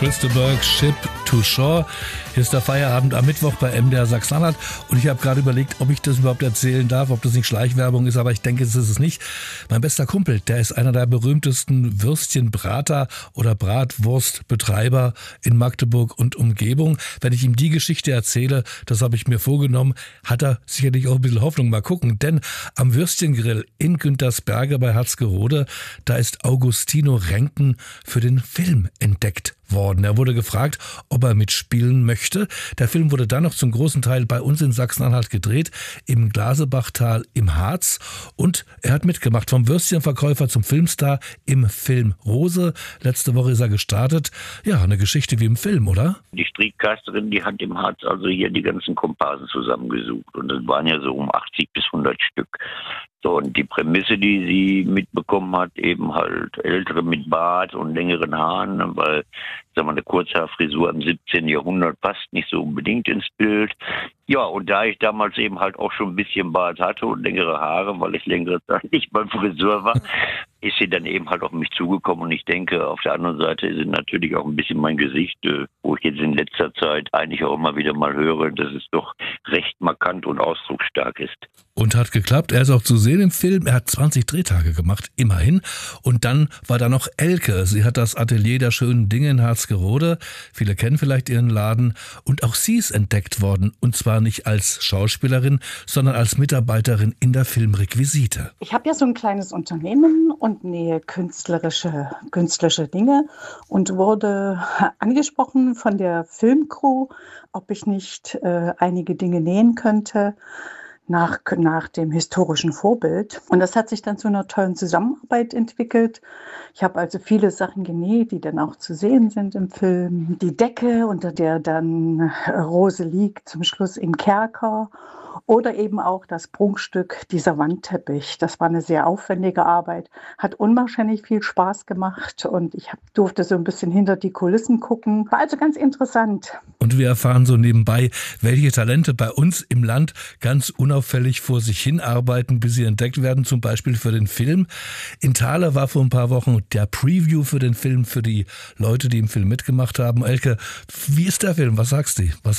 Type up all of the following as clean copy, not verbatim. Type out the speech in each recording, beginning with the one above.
Christopher Ship to Shore. Hier ist der Feierabend am Mittwoch bei MDR Sachsen-Anhalt und ich habe gerade überlegt, ob ich das überhaupt erzählen darf, ob das nicht Schleichwerbung ist, aber ich denke, es ist es nicht. Mein bester Kumpel, der ist einer der berühmtesten Würstchenbrater oder Bratwurstbetreiber in Magdeburg und Umgebung. Wenn ich ihm die Geschichte erzähle, das habe ich mir vorgenommen, hat er sicherlich auch ein bisschen Hoffnung. Mal gucken, denn am Würstchengrill in Güntersberge bei Harzgerode, da ist Augustino Renken für den Film entdeckt worden. Er wurde gefragt, ob er mitspielen möchte. Der Film wurde dann noch zum großen Teil bei uns in Sachsen-Anhalt gedreht, im Glasebachtal im Harz. Und er hat mitgemacht, vom Würstchenverkäufer zum Filmstar im Film Rose. Letzte Woche ist er gestartet. Ja, eine Geschichte wie im Film, oder? Die Strickcasterin, die hat im Harz also hier die ganzen Komparsen zusammengesucht. Und das waren ja so um 80 bis 100 Stück. So, und die Prämisse, die sie mitbekommen hat, eben halt Ältere mit Bart und längeren Haaren, weil, sagen wir, eine Kurzhaarfrisur im 17. Jahrhundert passt nicht so unbedingt ins Bild. Ja, und da ich damals eben halt auch schon ein bisschen Bart hatte und längere Haare, weil ich längere Zeit nicht beim Friseur war, ist sie dann eben halt auf mich zugekommen. Und ich denke, auf der anderen Seite ist natürlich auch ein bisschen mein Gesicht, wo ich jetzt in letzter Zeit eigentlich auch immer wieder mal höre, dass es doch recht markant und ausdrucksstark ist. Und hat geklappt. Er ist auch zu sehen im Film. Er hat 20 Drehtage gemacht, immerhin. Und dann war da noch Elke. Sie hat das Atelier der schönen Dinge in Harzgerode. Viele kennen vielleicht ihren Laden. Und auch sie ist entdeckt worden. Und zwar nicht als Schauspielerin, sondern als Mitarbeiterin in der Filmrequisite. Ich habe ja so ein kleines Unternehmen und nähe künstlerische Dinge und wurde angesprochen von der Filmcrew, ob ich nicht einige Dinge nähen könnte. Nach dem historischen Vorbild. Und das hat sich dann zu einer tollen Zusammenarbeit entwickelt. Ich habe also viele Sachen genäht, die dann auch zu sehen sind im Film. Die Decke, unter der dann Rose liegt, zum Schluss im Kerker. Oder eben auch das Prunkstück, dieser Wandteppich. Das war eine sehr aufwendige Arbeit, hat unwahrscheinlich viel Spaß gemacht und ich durfte so ein bisschen hinter die Kulissen gucken. War also ganz interessant. Und wir erfahren so nebenbei, welche Talente bei uns im Land ganz unauffällig vor sich hin arbeiten, bis sie entdeckt werden, zum Beispiel für den Film. In Thaler war vor ein paar Wochen der Preview für den Film, für die Leute, die im Film mitgemacht haben. Elke, wie ist der Film? Was sagst du?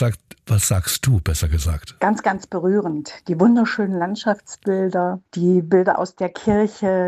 Was sagst du, besser gesagt? Ganz, ganz berührend. Die wunderschönen Landschaftsbilder, die Bilder aus der Kirche,